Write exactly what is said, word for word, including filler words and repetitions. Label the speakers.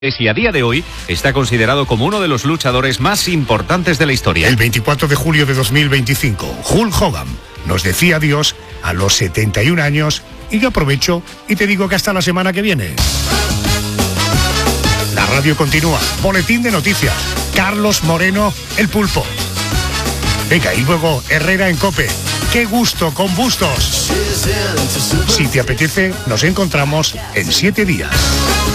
Speaker 1: y a día de hoy está considerado como uno de los luchadores más importantes de la historia.
Speaker 2: El veinticuatro de julio de dos mil veinticinco, Hulk Hogan nos decía adiós a los setenta y un años y yo aprovecho y te digo que hasta la semana que viene. La radio continúa. Boletín de noticias. Carlos Moreno, el Pulpo. Venga, y luego Herrera en COPE. ¡Qué gusto con Bustos! Si te apetece, nos encontramos en siete días.